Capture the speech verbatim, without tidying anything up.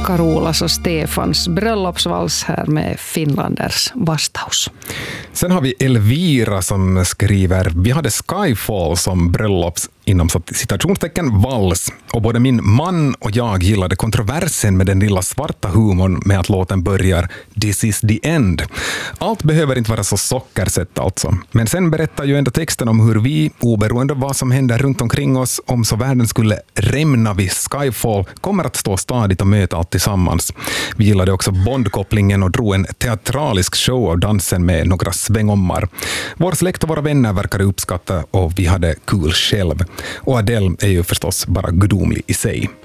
Carolas och Stefans bröllopsvals här med Finlanders vastaus. Sen har vi Elvira som skriver: vi hade Skyfall som bröllops inom citationstecken vals, och både min man och jag gillade kontroversen med den lilla svarta humorn med att låten börjar "This is the end". Allt behöver inte vara så sockersett alltså, men sen berättar ju ändå texten om hur vi, oberoende av vad som händer runt omkring oss, om så världen skulle rämna vid Skyfall, kommer att stå stadigt och möta allt tillsammans. Vi gillade också Bond-kopplingen och drog en teatralisk show av dansen med några svängommar. Vår släkt och våra vänner verkade uppskatta och vi hade kul själv. Och Adele är ju förstås bara gudomlig i sig.